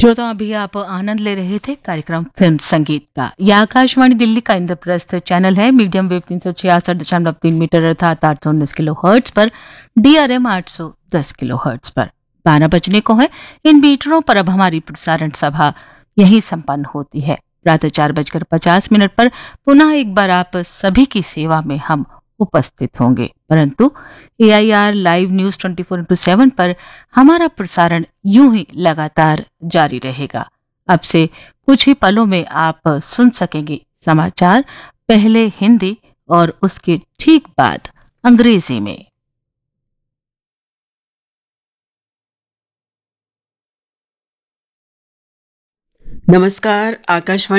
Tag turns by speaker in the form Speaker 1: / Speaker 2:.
Speaker 1: श्रोता, अभी आप आनंद ले रहे थे कार्यक्रम फिल्म संगीत का। यह आकाशवाणी दिल्ली का इंद्रप्रस्थ चैनल है। मीडियम वेव 366.3 मीटर अर्थात 819 किलो हर्ट्ज पर, DRM 810 किलो हर्ट्ज पर 12 बजने को है। इन मीटरों पर अब हमारी प्रसारण सभा यही संपन्न होती है। प्रातः 4:50 पर पुनः एक बार आप सभी की सेवा में हम उपस्थित होंगे, परंतु AIR लाइव न्यूज 24/7 पर हमारा प्रसारण यूं ही लगातार जारी रहेगा। अब से कुछ ही पलों में आप सुन सकेंगे समाचार, पहले हिंदी और उसके ठीक बाद अंग्रेजी में।
Speaker 2: नमस्कार। आकाशवाणी